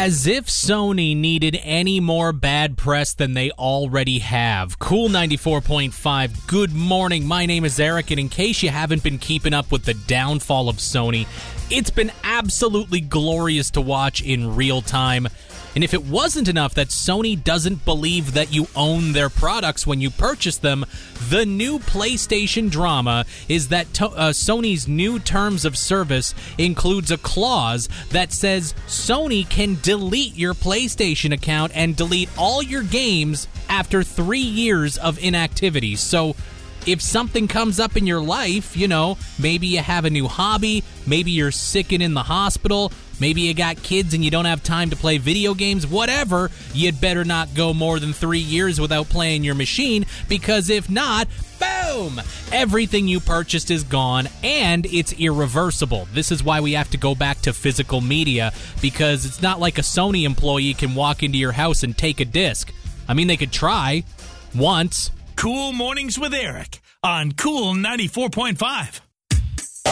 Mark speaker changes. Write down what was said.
Speaker 1: As if Sony needed any more bad press than they already have. Cool 94.5, good morning. My name is Eric, and in case you haven't been keeping up with the downfall of Sony, it's been absolutely glorious to watch in real time. And if it wasn't enough that Sony doesn't believe that you own their products when you purchase them, the new PlayStation drama is that Sony's new terms of service includes a clause that says Sony can delete your PlayStation account and delete all your games after 3 years of inactivity. So if something comes up in your life, maybe you have a new hobby, maybe you're sick and in the hospital, maybe you got kids and you don't have time to play video games, whatever, you'd better not go more than 3 years without playing your machine, because if not, boom! Everything you purchased is gone, and it's irreversible. This is why we have to go back to physical media, because it's not like a Sony employee can walk into your house and take a disc. I mean, they could try once.
Speaker 2: Cool Mornings with Eric on Cool 94.5.